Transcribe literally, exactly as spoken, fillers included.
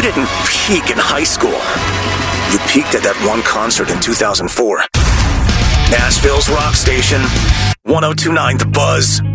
didn't peak in high school. You peaked at that one concert in two thousand four. Nashville's rock station, one oh two point nine The Buzz.